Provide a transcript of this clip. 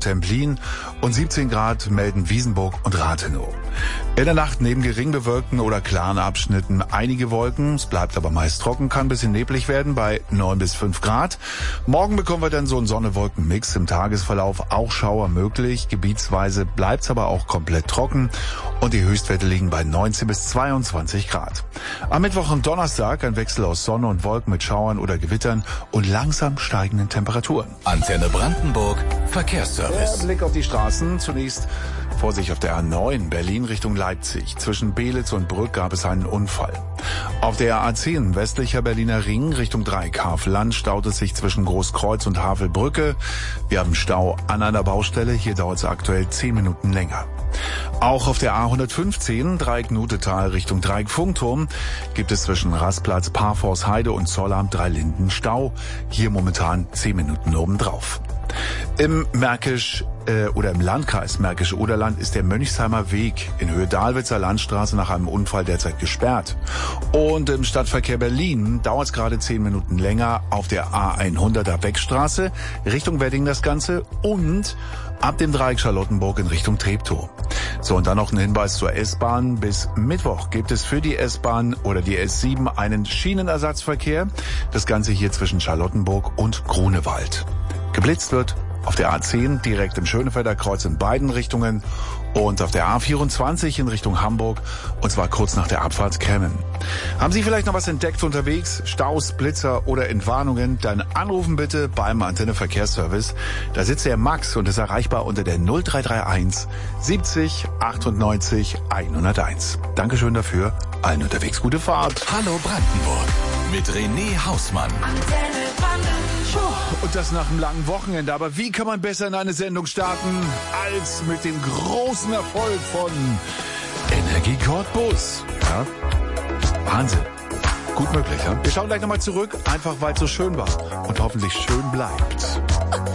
Templin und 17 Grad melden Wiesenburg und Rathenow. In der Nacht neben gering bewölkten oder klaren Abschnitten einige Wolken. Es bleibt aber meist trocken, kann ein bisschen neblig werden bei 9 bis 5 Grad. Morgen bekommen wir dann so einen Sonne-Wolken-Mix. Im Tagesverlauf auch Schauer möglich. Gebietsweise bleibt's aber auch komplett trocken. Und die Höchstwerte liegen bei 19 bis 22 Grad. Am Mittwoch und Donnerstag ein Wechsel aus Sonne und Wolken mit Schauern oder Gewittern und langsam steigenden Temperaturen. Antenne Brandenburg, Verkehrsservice. Der Blick auf die Straßen. Zunächst Vorsicht auf der A9 Berlin Richtung Leipzig. Zwischen Beelitz und Brück gab es einen Unfall. Auf der A10 westlicher Berliner Ring Richtung Dreieckhavelland staut es sich zwischen Großkreuz und Havelbrücke. Wir haben Stau an einer Baustelle. Hier dauert es aktuell 10 Minuten länger. Auch auf der A115 Dreieck Nutetal Richtung Dreieck Funkturm gibt es zwischen Rastplatz Parforst-Heide und Zollamt Dreilinden Stau. Hier momentan 10 Minuten obendrauf. Im im Landkreis Märkisch-Oderland ist der Mönchsheimer Weg in Höhe Dahlwitzer Landstraße nach einem Unfall derzeit gesperrt. Und im Stadtverkehr Berlin dauert es gerade 10 Minuten länger auf der A100er Beckstraße Richtung Wedding das Ganze und ab dem Dreieck Charlottenburg in Richtung Treptow. So, und dann noch ein Hinweis zur S-Bahn. Bis Mittwoch gibt es für die S-Bahn oder die S7 einen Schienenersatzverkehr. Das Ganze hier zwischen Charlottenburg und Grunewald. Geblitzt wird auf der A10 direkt im Schönefelder Kreuz in beiden Richtungen und auf der A24 in Richtung Hamburg und zwar kurz nach der Abfahrt Kremmen. Haben Sie vielleicht noch was entdeckt unterwegs? Staus, Blitzer oder Entwarnungen? Dann anrufen bitte beim Antenne Verkehrsservice. Da sitzt der Max und ist erreichbar unter der 0331 70 98 101. Dankeschön dafür. Allen unterwegs gute Fahrt. Hallo Brandenburg mit René Hausmann. Antenne Brandenburg. Und das nach einem langen Wochenende. Aber wie kann man besser in eine Sendung starten als mit dem großen Erfolg von Energie Cottbus? Ja? Wahnsinn. Gut möglich, ja? Wir schauen gleich nochmal zurück, einfach weil es so schön war und hoffentlich schön bleibt.